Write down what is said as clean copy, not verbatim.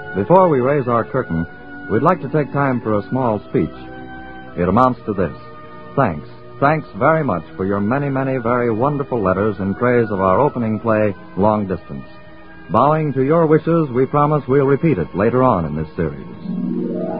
Before we raise our curtain, we'd like to take time for a small speech. It amounts to this. Thanks. Thanks very much for your many, many very wonderful letters in praise of our opening play, Long Distance. Bowing to your wishes, we promise we'll repeat it later on in this series.